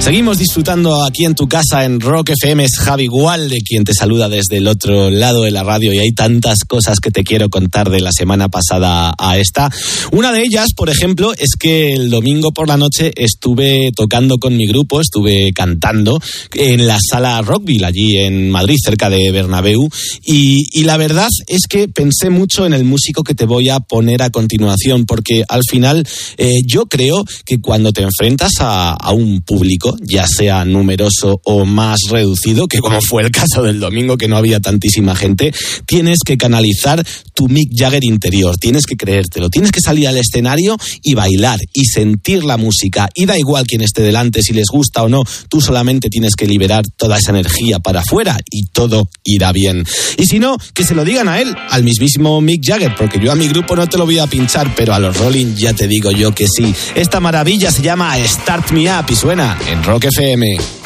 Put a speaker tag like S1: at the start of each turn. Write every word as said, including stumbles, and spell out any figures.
S1: Seguimos disfrutando aquí en tu casa en Rock F M. Es Javi Gualde quien te saluda desde el otro lado de la radio y hay tantas cosas que te quiero contar de la semana pasada a esta. Una de ellas, por ejemplo, es que el domingo por la noche estuve tocando con mi grupo, estuve cantando en la Sala Rockville, allí en Madrid, cerca de Bernabéu, y, y la verdad es que pensé mucho en el músico que te voy a poner a continuación, porque al final eh, yo creo que cuando te enfrentas a, a un público, ya sea numeroso o más reducido, que como fue el caso del domingo, que no había tantísima gente, tienes que canalizar tu Mick Jagger interior, tienes que creértelo, tienes que salir al escenario y bailar y sentir la música, y da igual quién esté delante, si les gusta o no, tú solamente tienes que liberar toda esa energía para afuera y todo irá bien. Y si no, que se lo digan a él, al mismísimo Mick Jagger, porque yo a mi grupo no te lo voy a pinchar, pero a los Rolling ya te digo yo que sí. Esta maravilla se llama Start Me Up y suena en Rock F M.